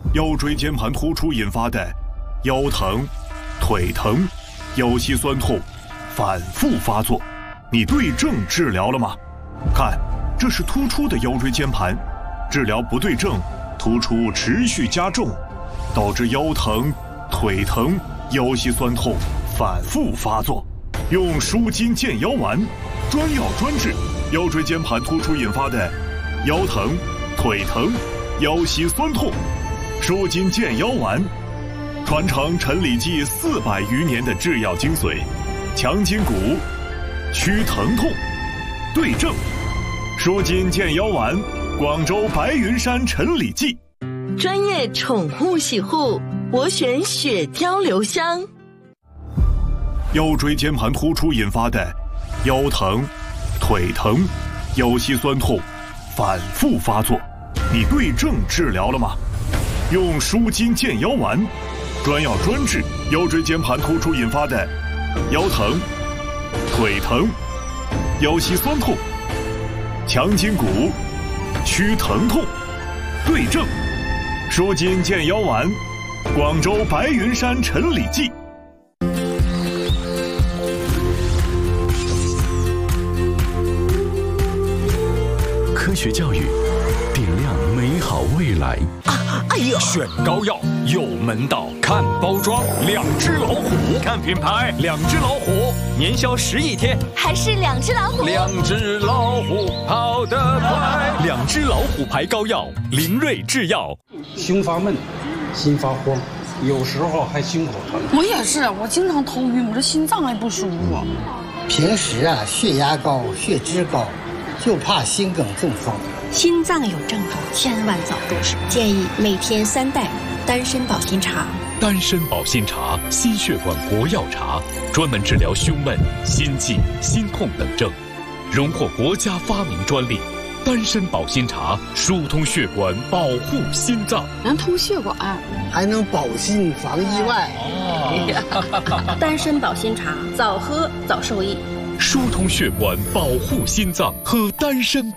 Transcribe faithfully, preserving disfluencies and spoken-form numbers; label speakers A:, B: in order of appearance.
A: 腰椎间盘突出引发的腰疼、腿疼、腰膝酸痛反复发作，你对症治疗了吗？看，这是突出的腰椎间盘，治疗不对症，突出持续加重，导致腰疼、腿疼、腰膝酸痛反复发作。用舒筋健腰丸，专药专治腰椎间盘突出引发的腰疼、腿疼、腰膝酸痛。舒筋健腰丸，传承陈李济四百余年的制药精髓，强筋骨，祛疼痛，对症。舒筋健腰丸，广州白云山陈李济。
B: 专业宠物洗护，我选雪貂留香。
A: 腰椎间盘突出引发的腰疼、腿疼、腰膝酸痛反复发作，你对症治疗了吗？用舒筋健腰丸，专药专治腰椎间盘突出引发的腰疼、腿疼、腰膝酸痛，强筋骨，祛疼痛，对症。舒筋健腰丸，广州白云山陈李济。
C: 科学教育，点亮美好未来。
B: 啊，哎呦！
D: 选膏药有门道，看包装，两只老虎；看品牌，两只老虎。年销十亿天，
E: 还是两只老虎。
D: 两只老虎跑得快，两只老虎牌膏药，林瑞制药。
F: 胸发闷，心发慌，有时候还心口疼。
G: 我也是，我经常头晕，我这心脏还不舒服。
H: 平时啊，血压高，血脂高。就怕心梗中风，
I: 心脏有症状千万早重视。建议每天三袋丹参保心茶。
C: 丹参保心茶，心血管国药茶，专门治疗胸闷、心悸、心痛等症，荣获国家发明专利。丹参保心茶疏通血管，保护心脏，
G: 能通血管，
H: 还能保心防意外。
I: 哦、丹参保心茶，早喝早受益。
C: 疏通血管，保护心脏，喝丹参保